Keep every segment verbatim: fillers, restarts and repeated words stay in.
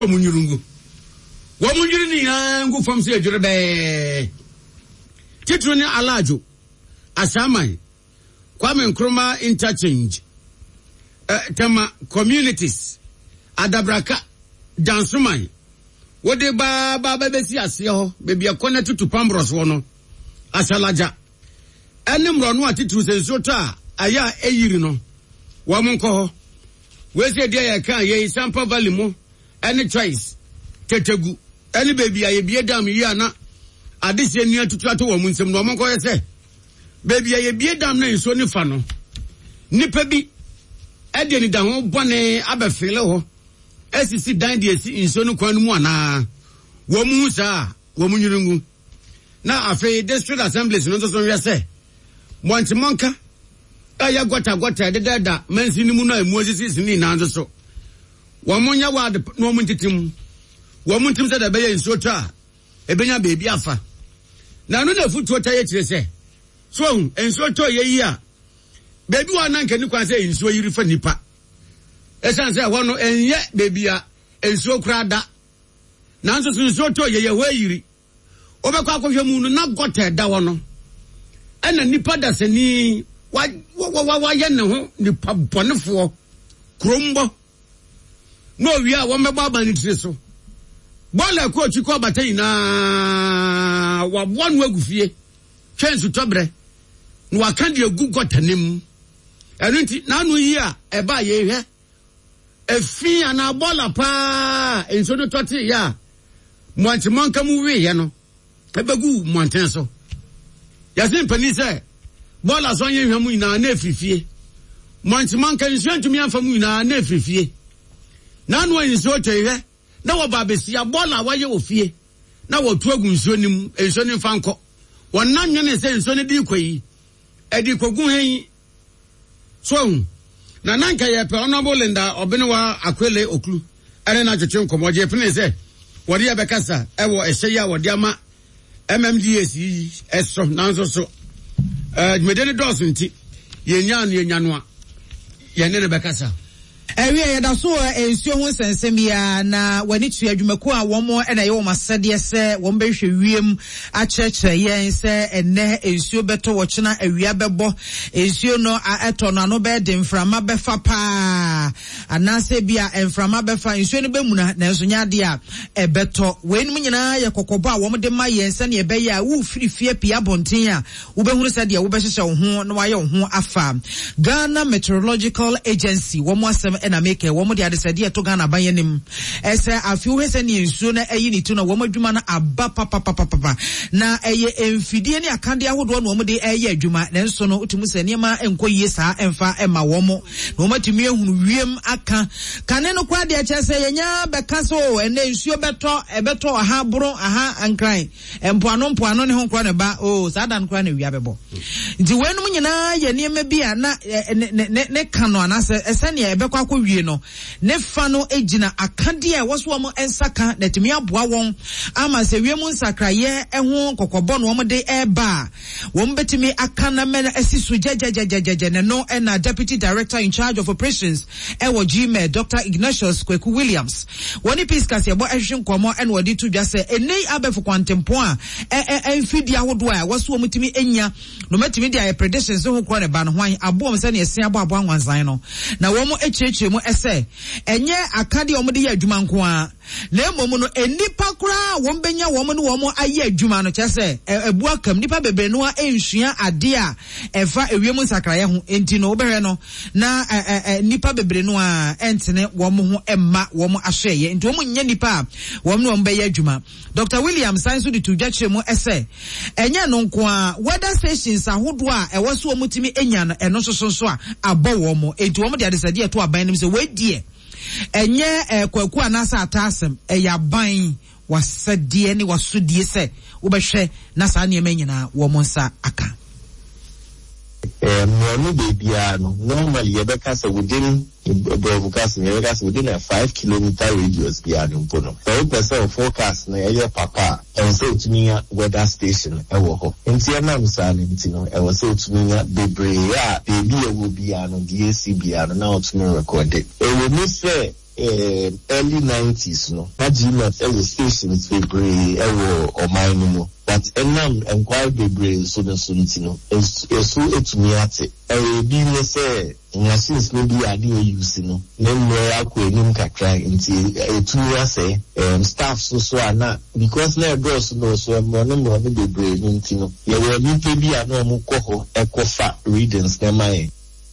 Omunyurungu. Womunyuri ngu from say jurebe. Titru ni alajo. Asamai. Kwame Nkrumah interchange. Uh, tema communities. Adabraka. Dansumai. Wode ba ba bebesi ase ho. Bebi akona tutu pambros wono. Asalaja. Ene mronu atitru se sota aya eyiri no. Wamunko ho. Wese dia ya kan ye Sampa Valley mo. Any choice. Tetegu. Any baby aye bie dam yi ana. Adise ni atutu ato wo munsem no monko ye se. Baby aye bie dam na nso ni fa no. Nipa bi e de ni da ho bone abefele ho. Esisi dan de esi nso no kwan mu ana. Wo mu sa, wo mu nyurungu. Na afi district assemblies no so so we se. Montimonka aya gota gota de dada mansi ni mu na emu osisi ni na nso so. Wamunya wad no muntitim. Wamuntim se da beye nsota. Ebenya bebi afa. Na no na futu ota ye kire se. So nsota ye yi a. Bebi wa nanka ni kwan se nsuo yiri fa nipa. Esan se wono enye bebi a nsuo kura da. Na nso nsota ye ye ho yiri. Obekwa akohwe mu no na gota da wono. Ena nipa da se ni wa wa wa ye ne ho nipa bonefo krombo. No we are one meba bani treso. Bola ko chiko batai na wa one wagu fie. Chance tobre. No akandi egu gotanim. Enu nti na anu yi a eba ye hwe. Efi ana bola pa enso no toti ya. Mwanti monka mu we ye no. Ebegu mwanten so. Yasin pani se bola so ye hwe mu na na efifie. Mwanti monka enso ntumi amfa mu na na efifie. Na no nso teye na wo ba besia bola waye ofie na wo tu agu nso nim enso nim fanko wonna nwene se nso ne di koyi edi kogu hen so na nanka ye pe honorable Linda Obenwa Akwele Oklu ere na twetwe nkomoje pene se wode ye bekasa ewo ehye ya wode ama M M D S eso nanso so eh medene dos nti ye nya no ye nya no a ye ne bekasa. Ewe ya da so ensuo ho sensem ya na wani tu adwumako a womo e na ye wo masede se wo behwe wiem a churche yen se enne ensuo beto wo chena awia bebo ensuo no a eto no no be de mframa befa pa anase bia emframa befa ensuo no bemuna na enso nya de a ebeto weni nyina ye kokobo a wo de ma yen se na ye be ya wo firi fie pia bonten a wo behuru se de wo behyehyɛ wo ho na wa ye wo ho afa. Ghana Meteorological Agency wo mo asem ena make wo mo de adesade to Ghana bayenim ese afiu hese ne nsuo na eyi ni tu na wo madwuma na aba papa papa papa na eye emfidie ne akande ahodo na wo mo de eye adwuma na nso no utimu se niema enkoyie saa emfa ema wo mo na wo matumi ehunu wiem aka kane no kwa de ache se yenya beka so ene nsuo beto ebeto aha boro aha ankran empoano mpoano ne ho nkwa ne ba o saa dan kwa na wia bebo nti wenum nyina ye niema bia na ne ne kano anase ese ne ebekwa wie no ne fa no ejina akade a woso mo ensaka na timi aboa won ama se wie mu nsakraye eho kokobo no mo de eba won betimi akana me asisu jejejejeje ne no na deputy director in charge of operations ewo G M E Doctor Ignatius Kweku Williams woni piskas ye bo ehwe nkomo en wodi to dwa se enei abefo kwantempo a enfidi ahodo a woso mo timi enya no matimi dia predictions ho kro ne ba no hwan abo mo se ne ese abo abo anwansan no na wo mo echiche mu ese enye akade omo de ye adwuma nko a na emom no enipa kura wo mbenya wo mo ne wo mo aye adwuma no kyese ebu akam nipa bebre no a ensua ade a efa ewiem nsakraye ho enti no obere no na nipa bebre no a entene wo mo ho emma wo mo ahweye enti wo mo nya nipa wo mo no wo mbeye adwuma. Doctor William Sansu de tujachre mu ese enye no nko a weather stations ahodo a ewo so wo mutimi enya no eno soso so a abo wo mo enti wo mo de adesade to aban nim se wedie enye kwaku anasa atasem eyaban wasadie ni wasudie se wobehwe na saa ne nyina wo mo nsa aka eh mo baby ano normally you better say within broadcast you better say within a five kilometer radius bi ano pono so person forecast na ye papa and so tumiya weather station e wo ho enti na msa na enti no e wo so tumiya bebre ya baby e wo bi ano D A C bi ano na otumi record it e wo ni say uh, early nineties no na G M A T ewo stations bebree ewo oman no mu but enam enquire bebree so no so ntino eso etumi ate e bi ne say machines no bi ade e use no na mwe akọ enim kakra nti etumi ase um, staff so so ana because na bros no so mo no mo bebree ntino ye we ni pe bi ana mo kọ ho ekofa readings na mai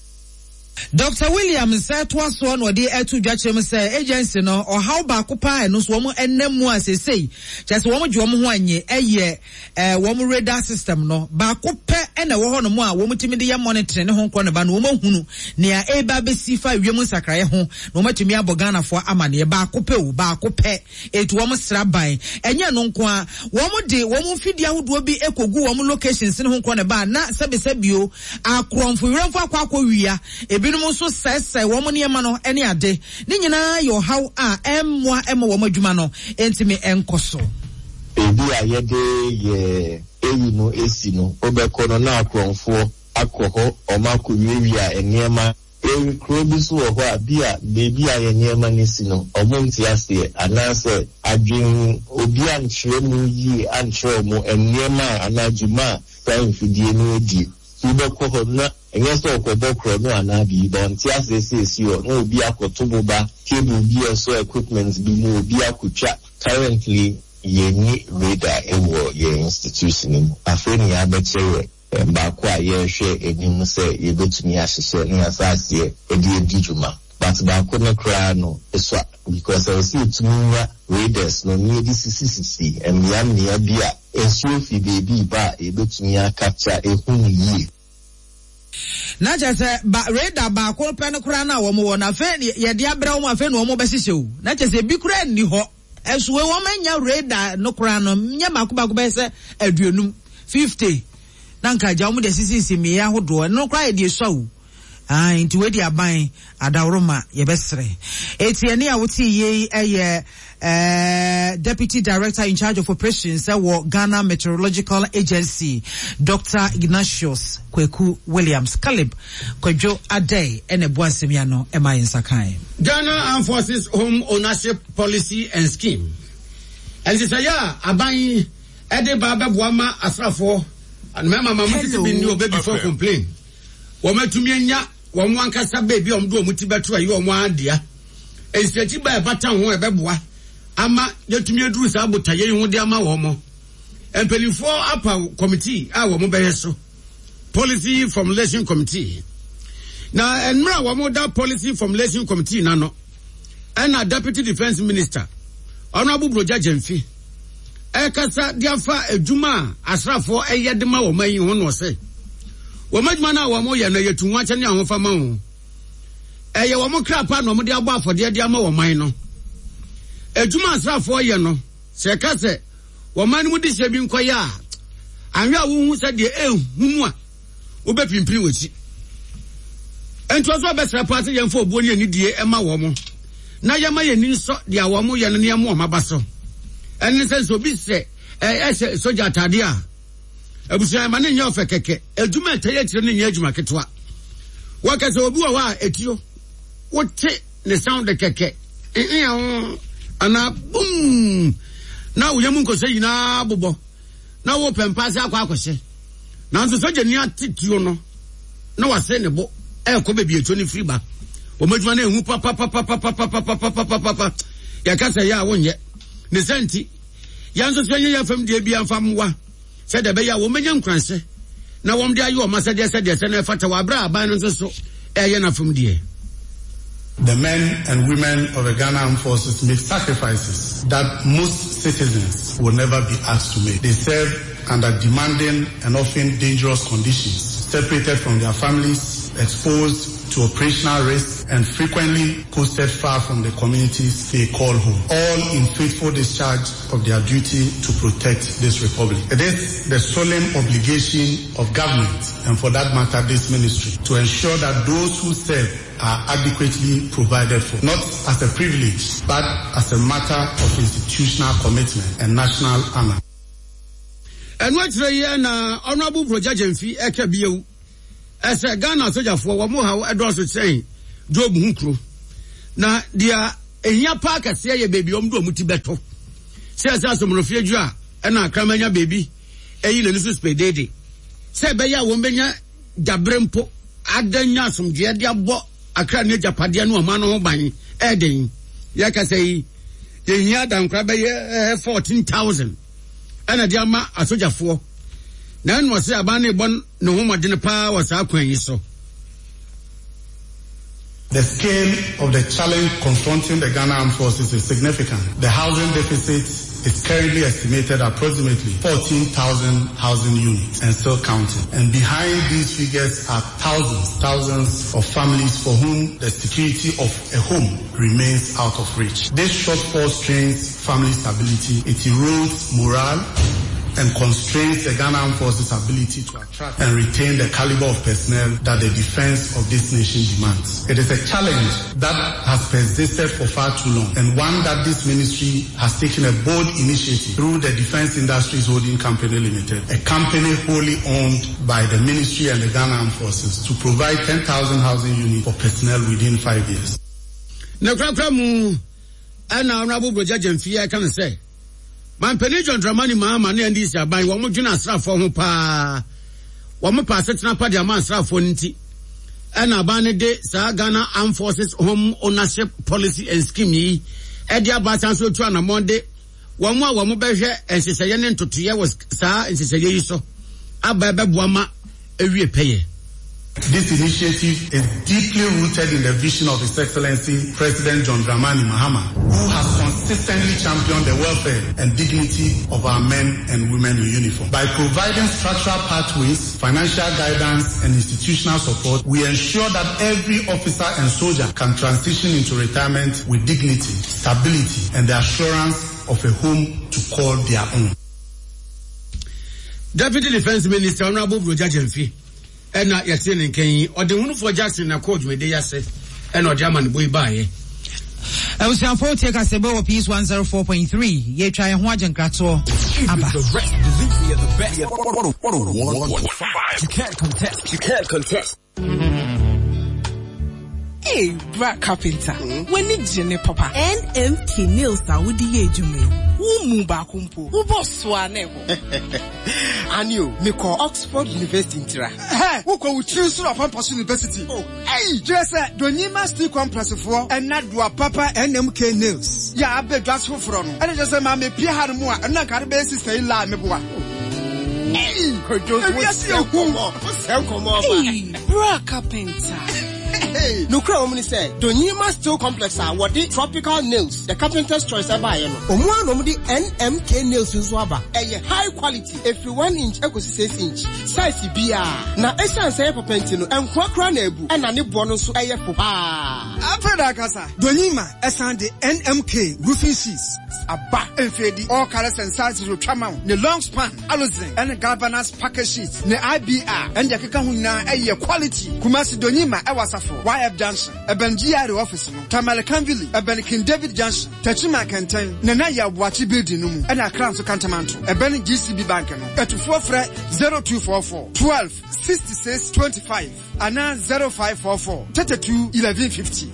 Doctor Williams said to us one or the air to judge him say agency no or how back pa no so mo ennem as say just one jom ho anye eye eh one radar system no back pe e na wo ho no mo a wo mutimi de monitor ne ho nkọ ne ba no mo hunu ne a e ba be si fa wiem sakraye ho no matumi abogana fo amane back pe o back pe etu wo mo sraban enye no nko a wo mo de wo mo fidi ahodo bi ekogu wo mo locations ne ho nkọ ne ba na sebe sebio akromfo weremfo akwa akwa wia e binom so sese wo mo niema no ene ade ni nyina yo how a emwa ema wo madwuma no entimi enkoso ebi ayede ye eyi no esi no obekọ no na akromfo akọkọ omako wiewia eniema ewi krobi so ho a bia bebi aye niema nisi no omonti ase anase adwen obi ankyerɛ mu yi ankyerɛ mu eniema anadwuma san fidie no edi ubekọ ho na enyeso okobokro no anabi ba nti asese esi o no obi akotobo ba cable bi so equipment bi mu obi akutwa currently yeni radar ewo ye institution afeni abechere ba kwa ye hwe enim se ye betumi ahyehyɛ ne asase edi edijuma but ba ko no kra no eswa because I see tumunya radars no ni edi sisisi emyam ne abia ensuo fi baby ba e betumi capture ehunu yi na just ba radar ba ko pe no kra na wo mo na fe ye de abra wo afe no wo be hyehyɛ o na just bi kra ni ho ensuo wo manya radar no kra no nya makuba ko be se aduonum fifty na nka ja wo de sisisi me ya hodo no kra ye de so o ah inti we di aban adawroma ye besre etiene a woti ye eye uh, Deputy Director in charge of operations at uh, Ghana Meteorological Agency, Doctor Ignatius Kweku Williams. Caleb Kojo Ade ene Boasemiano Emma Insakai. Ghana Armed Forces Home Ownership Policy and Scheme. And this ya aban ede baba buama asrafo and mama mama ti be new baby before complain. Wo matumi anya wo mwankasa baby omdo omuti beto ayi wo mwadia. Ensiachi ba bata ho ebeboa. Ama yetumi eduru sa abotaye ho de ama wo mo empelifo apa committee a wo mo beye so policy formulation committee na enra wo mo da policy formulation committee na no na deputy defense minister honorable Broja Jemfi e kasa diafa eduma asrafo eyede ma wo man ho no se wo maduma na wo mo ye na yetunwa kye ne ahofa ma ho eye wo mo krapa no mo de abo afode de ama wo man no ejuma asrafo ye no se ka se wo man mu di se bi nkoya anwa wo hu se de ehunu a wo be pimpiri woti ento so be sra pa se ye mfo obuo ne ani die e ma wo mo na ye ma ye ni so de awo mo ye no ne mo ma ba so enne se so bi se e se soja atade a abusia ma ne nya ofe keke ejuma etaye tire ne nya ejuma ketwa wo ka se obi wa etio wo te ne sound de keke eh ana boom na wo yemu nkose yina bobo na wo pempase akwa akwose na nso soje ni atitio no na wase ne bo e ko bebi eto ni free ba o madwuma na ehu pa pa pa pa pa pa pa pa pa pa pa ya kasa ya wonye ne senti ya nso so ye ya fam de bia mfam wa se de be ya wo menya nkranse na wo mde ayo ma se de se de se na fata wa bra aban nso so e ye na fam de. The men and women of the Ghana Armed Forces make sacrifices that most citizens will never be asked to make. They serve under demanding and often dangerous conditions, separated from their families, exposed to operational risk, and frequently posted far from the communities they call home, all in faithful discharge of their duty to protect this republic. It is the solemn obligation of government, and for that matter this ministry, to ensure that those who serve are adequately provided for, not as a privilege, but as a matter of institutional commitment and national honor. And what's the year na Honorable Broja Jemfi Ekebio as a Ghana soldier for Wamoha Edwards saying Job Hunkro. Na dia ehia pa kase ye baby om do muti beto se asa somrofie dwu a na akramanya baby eyi le nusu spedede se be ya won benya jabrempo adanya asomdwe de abo akra ne japade no ma no ho ban eden ya kase yi ehia dankra be ye fourteen thousand ana de ama asojafo na no se aba ne bon no ho modene pa wasa akwan yi so. The scale of the challenge confronting the Ghana Armed Forces is significant. The housing deficit is currently estimated at approximately fourteen thousand housing units and still counting. And behind these figures are thousands, thousands of families for whom the security of a home remains out of reach. This shortfall strains family stability, it erodes morale, and constrains the Ghana Armed Forces' ability to attract and retain the caliber of personnel that the defense of this nation demands. It is a challenge that has persisted for far too long, and one that this ministry has taken a bold initiative through the Defense Industries Holding Company Limited, a company wholly owned by the ministry and the Ghana Armed Forces, to provide ten thousand housing units for personnel within five years. Nakrakramu, and Honorable Brojajan Fia can say, Man John Dramani Mahama ne ndi sia ban wo mo dwena asrafo ho pa wo mo pa setena pa dia man asrafo nti ana ba ne de sa Ghana Armed Forces Home Ownership Policy and Scheme yi e dia ba chan so tu ana monde wo mo a wo mo behwe enseseye ne ntotoye wo sa enseseye yi so aba be boama ewie peye. This initiative is deeply rooted in the vision of His Excellency President John Dramani Mahama, who has consistently championed the welfare and dignity of our men and women in uniform. By providing structural pathways, financial guidance, and institutional support, we ensure that every officer and soldier can transition into retirement with dignity, stability, and the assurance of a home to call their own. Deputy Defense Minister Honorable Brojajan Fia ena yete ne nkan ode hunu for Jackson na coach we dey yase ena ode ama ne boy baaye I was on take us about piece one oh four point three ye try ho agenkrato aba the rest delivery of the best one point five you can't contest you can't contest. Hey, Brad Carpenter, mm-hmm. When did you papa? N M K Nails are with the age Who move back kumpo? Who boss swaneho? And you, me call Oxford University intera. Hey, who call choose of Campus University? Oh, hey, just uh, Donima still compress for and not do a papa N M K Nails. Yeah, I bet that's who from. And just a mammy Pierre had more and not got a basis to lie me boy. Hey, yes, you come on. Hey, Brad Carpenter. Hey, no crowd woman say, Donima Steel Complex are what the tropical nails, the carpenter's choice I buy. Omwa no the N M K nails in Swaba. A high quality, if you one inch, equal six inch, size B R. Na essence say for pentino and quackra nebu and a new bonus a for ah. After that, Casa, Donima, Essan the N M K roofing sheets, a back and fade all colors and sizes will come out. The long span, Aluzin, and the galvanized packet sheets, the I B R, and the Kakahuna, a quality. Kumasi Donima, I was a Y F Junction, a Benjia office, Tamale Canville, a Benikin David Junction, Tachima Canton, Nanaya Wachi building, and a crown to Cantamanto, a Benin G C B bank, at four fret zero two four four, twelve, sixty-six, twenty-five, and now zero five four four, thirty-two, eleven fifty.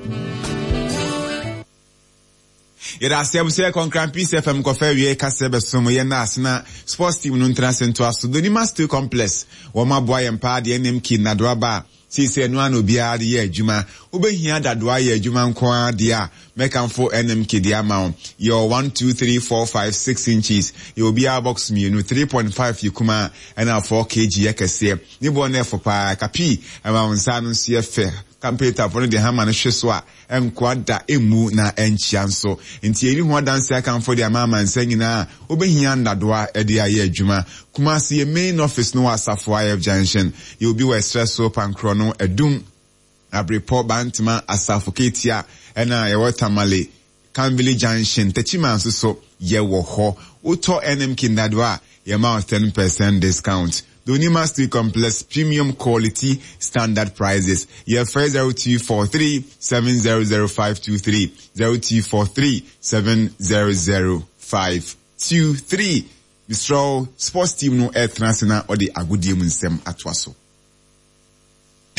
Yeda asem se konkran Peace F M ko fa wie ka se besom ye na asna sports team no ntrasento aso Donima Steel Complex wo maboa ye mpa de N M K na doaba si se no an obia de ye adwuma obehia dadoa ye adwuma nko ade a mekanfo N M K de ama your one two three four five six inches you obia box me no three point five yikuma and four kilograms ye kese ni bo na fo pa kapi ama unsa no se fe Campeta for the hammer and sheswa and quada emu na enchianso. Inti eni ho dance account for the mama and saying na obehianda doa edi aye adwuma. Kumasi main office no asafo I F Junction. You be we stress so pankrono edum abripo bantma asafo ketia ena ye watamale Canville Junction techima nso so ye wo ho. Uto N M K ndadwa ye ma ten percent discount. Donima Steel Complex premium quality standard prices. Your first zero two four three seven zero zero five two three zero two four three seven zero zero five two three. Mister Sports team no air transna or the agudi munsem atwaso.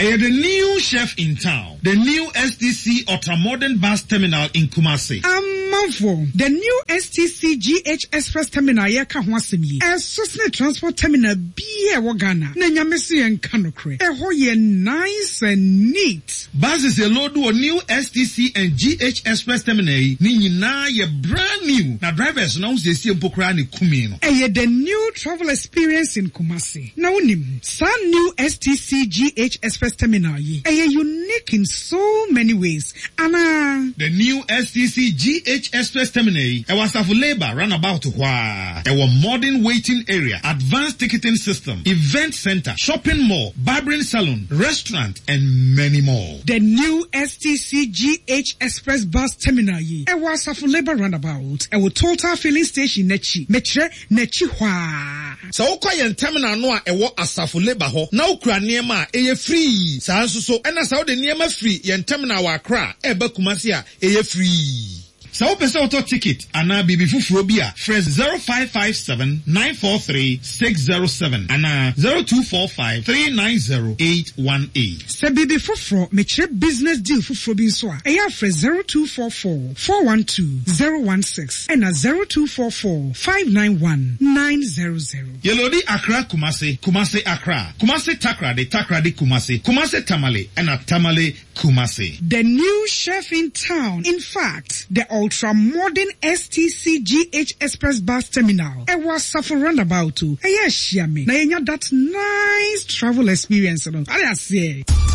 Hey, the new chef in town, the new S T C Ultra Modern Bus Terminal in Kumasi. Amanfo, the new S T C G H Express Terminal here ka ho asem yi. Esosne transport terminal bi e wo Ghana. Na nyamesi en kanokre. E ho ye nice and neat. Buses a load to a new S T C and G H Express Terminal ni nyina ye brand new. Na drivers now say see mpokra ni kumi no. E ye the new travel experience in Kumasi. Na unim, sa new S T C G H Express Terminal yi. E ye unique in so many ways. Ana the new S T C G H Express Terminal e was of labor runabout hwa. E was modern waiting area, advanced ticketing system, event center, shopping mall, barbering salon, restaurant and many more. The new S T C G H Express Bus Terminal yi. E was of labor runabout. E was total filling station nechi. Metre nechi hwa. So ukwa yen terminal no a e wo asafo labor ho. Na ukura niema e ye free. Sa nso so ena sa wo de niema free yen terminal wa Accra e ba Kumasi a e ye free. So pesa auto ticket ana bibi fufuro bi a fresh zero five five seven nine four three six zero seven ana zero two four five three nine zero eight one eight. Se bibi fufuro me chere business deal fufuro bi so a e ya fresh zero two four four four one two zero one six and a zero two four four five nine one nine zero zero. Yelodi Accra Kumasi, Kumasi Accra, Kumasi Takra de Takra de Kumasi, Kumasi Tamale and a Tamale Kumasi. The new chef in town. In fact, the ultra modern S T C G H Express Bus Terminal. E was suffer roundabout to. E yes, yami. Na yenya that nice travel experience. I say.